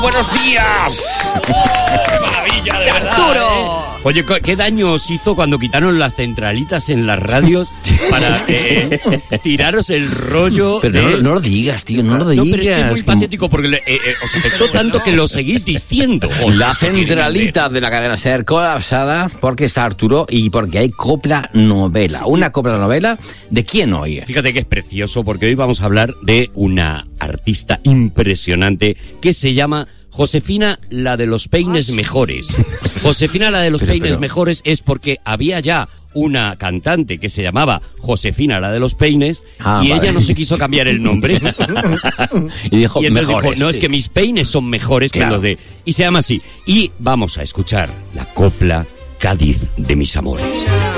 ¡Buenos días! ¡Qué maravilla, de verdad! ¡Arturo! Oye, ¿qué daño os hizo cuando quitaron las centralitas en las radios para tiraros el rollo? Pero no lo digas, tío, no lo digas. No, pero es que es muy patético porque os afectó tanto que lo seguís diciendo. La centralita de la cadena SER colapsada porque está Arturo y porque hay copla novela. Una copla novela, ¿de quién hoy? Fíjate que es precioso porque hoy vamos a hablar de una artista impresionante que se llama Josefina, la de los peines mejores. Josefina, la de los peines mejores es porque había ya una cantante que se llamaba Josefina, la de los peines, y ella no se quiso cambiar el nombre. Y dijo, mejores, no, es que mis peines son mejores que los de... Y se llama así. Y vamos a escuchar la copla Cádiz de mis amores.